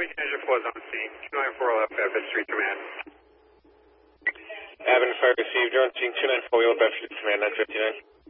Aviation Engine 4 is on scene. 294 left, Bedford Street Command. Avenue 5 received, you're on scene 294 Wheel, Bedford Street Command, 959.